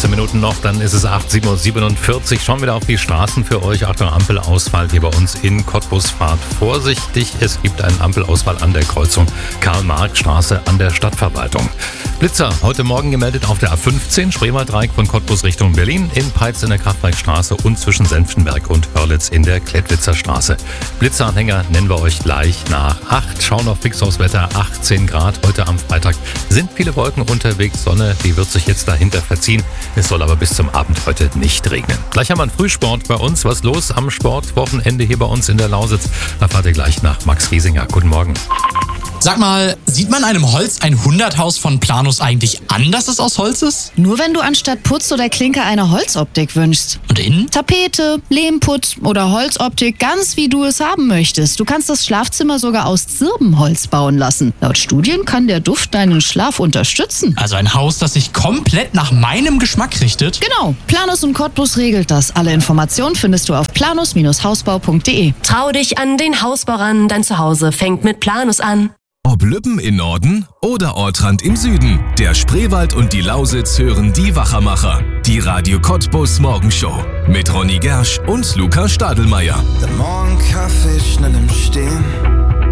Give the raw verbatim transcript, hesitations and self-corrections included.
fünfzehn Minuten noch, dann ist es achtzehn Uhr siebenundvierzig. Schauen wir da auf die Straßen für euch. Achtung, Ampelausfall hier bei uns in Cottbus. Fahrt vorsichtig. Es gibt einen Ampelausfall an der Kreuzung Karl-Marx-Straße an der Stadtverwaltung. Blitzer heute Morgen gemeldet auf der A fünfzehn, Spreewald-Dreieck von Cottbus Richtung Berlin, in Peitz in der Kraftwerkstraße und zwischen Senftenberg und Hörlitz in der Klettwitzer Straße. Blitzeranhänger nennen wir euch gleich nach acht. Schauen auf Fix aufs Wetter, achtzehn Grad. Heute am Freitag sind viele Wolken unterwegs. Sonne, die wird sich jetzt dahinter verziehen. Es soll aber bis zum Abend heute nicht regnen. Gleich haben wir einen Frühsport bei uns. Was los am Sportwochenende hier bei uns in der Lausitz? Da fahrt ihr gleich nach Max Riesinger. Guten Morgen. Sag mal, sieht man einem Holz ein Hunderthaus von Planus eigentlich an, dass es aus Holz ist? Nur wenn du anstatt Putz oder Klinke eine Holzoptik wünschst. Und innen? Tapete, Lehmputz oder Holzoptik, ganz wie du es haben möchtest. Du kannst das Schlafzimmer sogar aus Zirbenholz bauen lassen. Laut Studien kann der Duft deinen Schlaf unterstützen. Also ein Haus, das sich komplett nach meinem Geschmack richtet? Genau, Planus und Cottbus regelt das. Alle Informationen findest du auf planus Bindestrich hausbau punkt de. Trau dich an den Hausbau ran, dein Zuhause fängt mit Planus an. Ob Lübben im Norden oder Ortrand im Süden, der Spreewald und die Lausitz hören die Wachermacher. Die Radio Cottbus Morgenshow mit Ronny Gersch und Luca Stadelmeier. Der Morgenkaffee schnell im Stehen.